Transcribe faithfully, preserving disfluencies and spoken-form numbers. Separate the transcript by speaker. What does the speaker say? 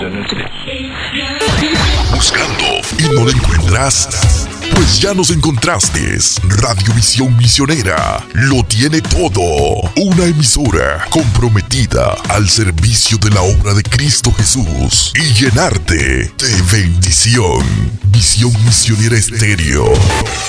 Speaker 1: Buscando y no la encuentras. Pues ya nos encontraste. Radiovisión Misionera lo tiene todo. Una emisora comprometida al servicio de la obra de Cristo Jesús y llenarte de bendición. Visión Misionera Estéreo.